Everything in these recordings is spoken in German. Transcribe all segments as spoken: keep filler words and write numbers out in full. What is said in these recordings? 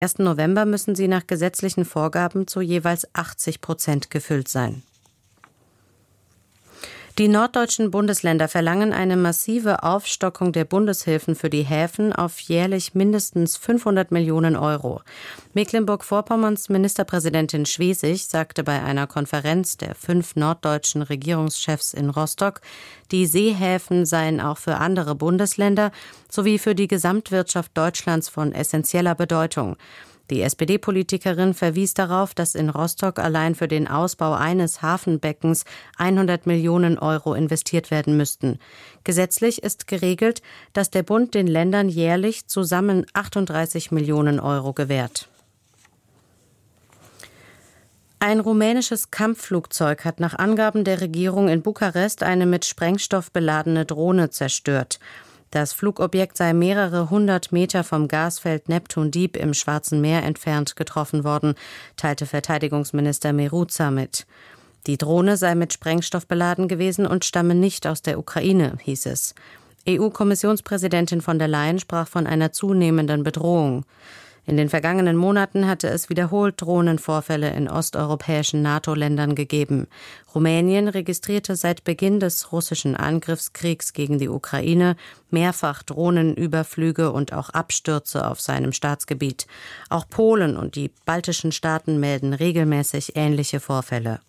ersten November müssen sie nach gesetzlichen Vorgaben zu jeweils achtzig Prozent gefüllt sein. Die norddeutschen Bundesländer verlangen eine massive Aufstockung der Bundeshilfen für die Häfen auf jährlich mindestens fünfhundert Millionen Euro. Mecklenburg-Vorpommerns Ministerpräsidentin Schwesig sagte bei einer Konferenz der fünf norddeutschen Regierungschefs in Rostock, die Seehäfen seien auch für andere Bundesländer sowie für die Gesamtwirtschaft Deutschlands von essentieller Bedeutung. Die S P D-Politikerin verwies darauf, dass in Rostock allein für den Ausbau eines Hafenbeckens hundert Millionen Euro investiert werden müssten. Gesetzlich ist geregelt, dass der Bund den Ländern jährlich zusammen achtunddreißig Millionen Euro gewährt. Ein rumänisches Kampfflugzeug hat nach Angaben der Regierung in Bukarest eine mit Sprengstoff beladene Drohne zerstört. Das Flugobjekt sei mehrere hundert Meter vom Gasfeld Neptun Deep im Schwarzen Meer entfernt getroffen worden, teilte Verteidigungsminister Meruza mit. Die Drohne sei mit Sprengstoff beladen gewesen und stamme nicht aus der Ukraine, hieß es. E U-Kommissionspräsidentin von der Leyen sprach von einer zunehmenden Bedrohung. In den vergangenen Monaten hatte es wiederholt Drohnenvorfälle in osteuropäischen NATO-Ländern gegeben. Rumänien registrierte seit Beginn des russischen Angriffskriegs gegen die Ukraine mehrfach Drohnenüberflüge und auch Abstürze auf seinem Staatsgebiet. Auch Polen und die baltischen Staaten melden regelmäßig ähnliche Vorfälle.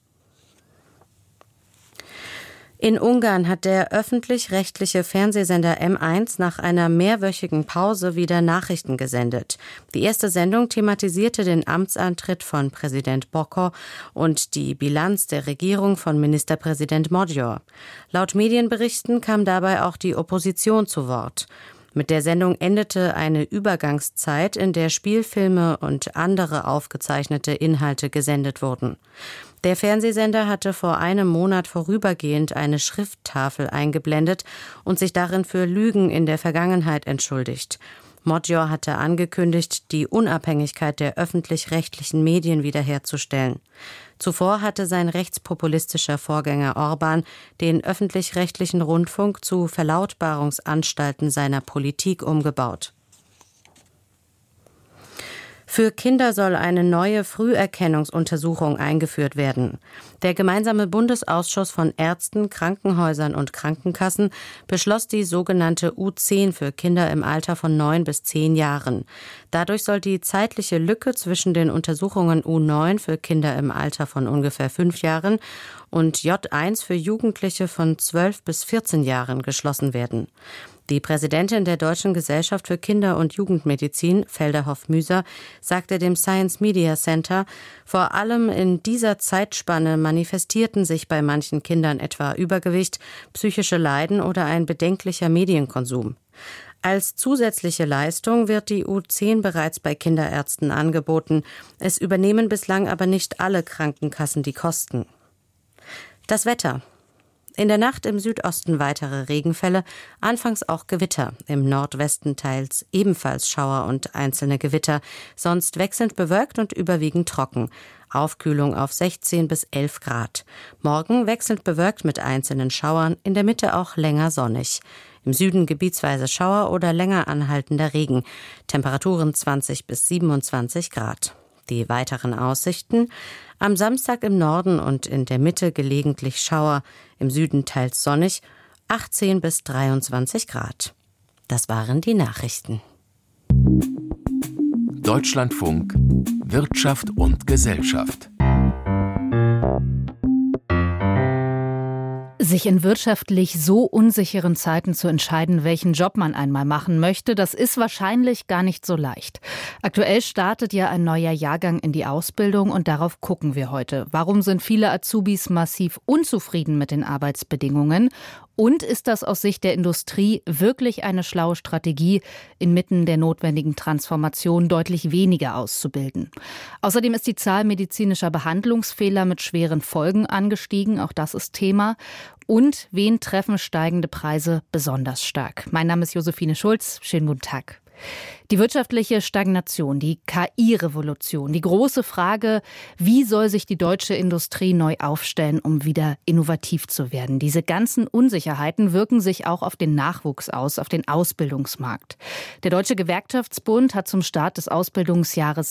In Ungarn hat der öffentlich-rechtliche Fernsehsender M eins nach einer mehrwöchigen Pause wieder Nachrichten gesendet. Die erste Sendung thematisierte den Amtsantritt von Präsident Bokor und die Bilanz der Regierung von Ministerpräsident Magyar. Laut Medienberichten kam dabei auch die Opposition zu Wort. Mit der Sendung endete eine Übergangszeit, in der Spielfilme und andere aufgezeichnete Inhalte gesendet wurden. Der Fernsehsender hatte vor einem Monat vorübergehend eine Schrifttafel eingeblendet und sich darin für Lügen in der Vergangenheit entschuldigt. Magyar hatte angekündigt, die Unabhängigkeit der öffentlich-rechtlichen Medien wiederherzustellen. Zuvor hatte sein rechtspopulistischer Vorgänger Orbán den öffentlich-rechtlichen Rundfunk zu Verlautbarungsanstalten seiner Politik umgebaut. Für Kinder soll eine neue Früherkennungsuntersuchung eingeführt werden. Der gemeinsame Bundesausschuss von Ärzten, Krankenhäusern und Krankenkassen beschloss die sogenannte U zehn für Kinder im Alter von neun bis zehn Jahren. Dadurch soll die zeitliche Lücke zwischen den Untersuchungen U neun für Kinder im Alter von ungefähr fünf Jahren und J eins für Jugendliche von zwölf bis vierzehn Jahren geschlossen werden. Die Präsidentin der Deutschen Gesellschaft für Kinder- und Jugendmedizin, Felderhoff-Müser, sagte dem Science Media Center, vor allem in dieser Zeitspanne manifestierten sich bei manchen Kindern etwa Übergewicht, psychische Leiden oder ein bedenklicher Medienkonsum. Als zusätzliche Leistung wird die U zehn bereits bei Kinderärzten angeboten. Es übernehmen bislang aber nicht alle Krankenkassen die Kosten. Das Wetter. In der Nacht im Südosten weitere Regenfälle, anfangs auch Gewitter, im Nordwesten teils ebenfalls Schauer und einzelne Gewitter, sonst wechselnd bewölkt und überwiegend trocken. Aufkühlung auf sechzehn bis elf Grad. Morgen wechselnd bewölkt mit einzelnen Schauern, in der Mitte auch länger sonnig. Im Süden gebietsweise Schauer oder länger anhaltender Regen. Temperaturen zwanzig bis siebenundzwanzig Grad. Die weiteren Aussichten: am Samstag im Norden und in der Mitte gelegentlich Schauer, im Süden teils sonnig, achtzehn bis dreiundzwanzig Grad. Das waren die Nachrichten. Deutschlandfunk Wirtschaft und Gesellschaft. Sich in wirtschaftlich so unsicheren Zeiten zu entscheiden, welchen Job man einmal machen möchte, das ist wahrscheinlich gar nicht so leicht. Aktuell startet ja ein neuer Jahrgang in die Ausbildung und darauf gucken wir heute. Warum sind viele Azubis massiv unzufrieden mit den Arbeitsbedingungen? Und ist das aus Sicht der Industrie wirklich eine schlaue Strategie, inmitten der notwendigen Transformation deutlich weniger auszubilden? Außerdem ist die Zahl medizinischer Behandlungsfehler mit schweren Folgen angestiegen. Auch das ist Thema. Und wen treffen steigende Preise besonders stark? Mein Name ist Josephine Schulz. Schönen guten Tag. Die wirtschaftliche Stagnation, die K I-Revolution, die große Frage, wie soll sich die deutsche Industrie neu aufstellen, um wieder innovativ zu werden? Diese ganzen Unsicherheiten wirken sich auch auf den Nachwuchs aus, auf den Ausbildungsmarkt. Der Deutsche Gewerkschaftsbund hat zum Start des Ausbildungsjahres